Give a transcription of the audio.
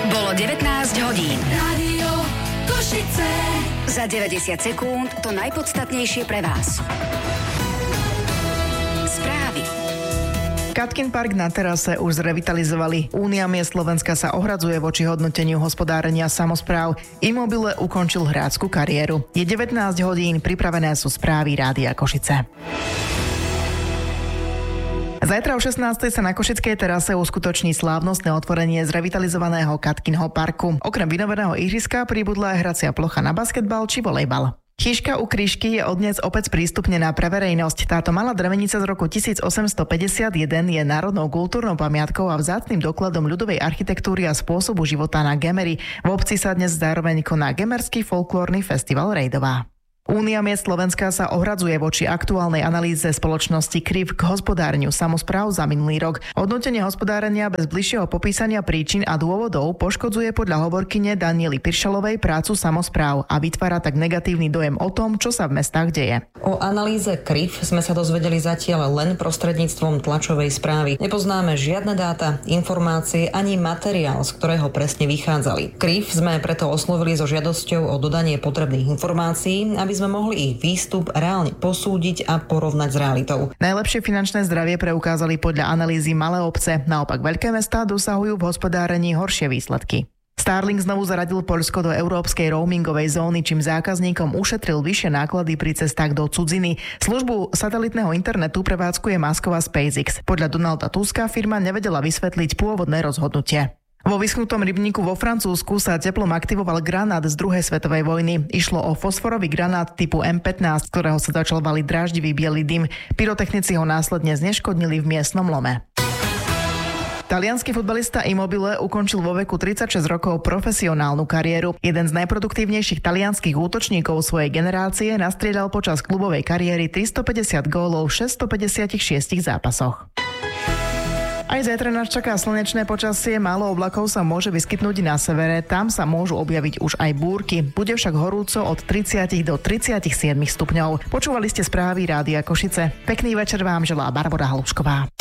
Bolo 19 hodín. Rádio Košice. Za 90 sekúnd to najpodstatnejšie pre vás. Správy. Katkin park na terase už zrevitalizovali. Únia miest Slovenska sa ohradzuje voči hodnoteniu hospodárenia samospráv. Immobile ukončil hráčsku kariéru. Je 19 hodín, pripravené sú správy Rádia Košice. Zajtra o 16:00 sa na košickej terase uskutoční slávnostné otvorenie zrevitalizovaného Katkinho parku. Okrem vynoveného ihriska pribudla aj hracia plocha na basketbal či volejbal. Chyška u Kryšky je odnes opäť sprístupnená pre verejnosť. Táto malá drevenica z roku 1851 je národnou kultúrnou pamiatkou a vzácnym dokladom ľudovej architektúry a spôsobu života na Gemeri. V obci sa dnes zároveň koná Gemerský folklórny festival Rejdová. Únia miest Slovenska sa ohradzuje voči aktuálnej analýze spoločnosti KRIV k hospodáreniu samospráv za minulý rok. Hodnotenie hospodárenia bez bližšieho popísania príčin a dôvodov poškodzuje podľa hovorkyne Daniely Piršalovej prácu samospráv a vytvára tak negatívny dojem o tom, čo sa v mestách deje. O analýze KRIV sme sa dozvedeli zatiaľ len prostredníctvom tlačovej správy. Nepoznáme žiadne dáta, informácie ani materiál, z ktorého presne vychádzali. KRIV sme preto oslovili so žiadosťou o dodanie potrebných informácií, aby sme mohli ich výstup reálne posúdiť a porovnať s realitou. Najlepšie finančné zdravie preukázali podľa analýzy malé obce, naopak veľké mestá dosahujú v hospodárení horšie výsledky. Starlink znovu zaradil Poľsko do európskej roamingovej zóny, čím zákazníkom ušetril vyššie náklady pri cestách do cudziny. Službu satelitného internetu prevádzkuje Masková SpaceX. Podľa Donalda Tuska firma nevedela vysvetliť pôvodné rozhodnutie. Vo vyschnutom rybníku vo Francúzsku sa teplom aktivoval granát z druhej svetovej vojny. Išlo o fosforový granát typu M15, z ktorého sa začal valiť dráždivý biely dym. Pyrotechnici ho následne zneškodnili v miestnom lome. Taliansky futbalista Immobile ukončil vo veku 36 rokov profesionálnu kariéru. Jeden z najproduktívnejších talianskych útočníkov svojej generácie nastrieľal počas klubovej kariéry 350 gólov v 656 zápasoch. Aj zajtra nás čaká slnečné počasie, málo oblakov sa môže vyskytnúť na severe, tam sa môžu objaviť už aj búrky. Bude však horúco od 30 do 37 stupňov. Počúvali ste správy Rádia Košice. Pekný večer vám želá Barbora Halušková.